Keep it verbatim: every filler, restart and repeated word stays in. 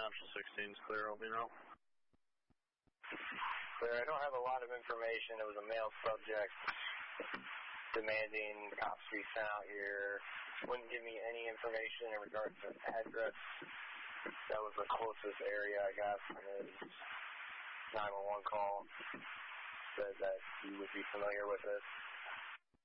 Central sixteen's clear, let me know. Clear, I don't have a lot of information. It was a male subject demanding cops be sent out here. Wouldn't give me any information in regards to address. That was the closest area I got from his nine one one call. Said that he would be familiar with it.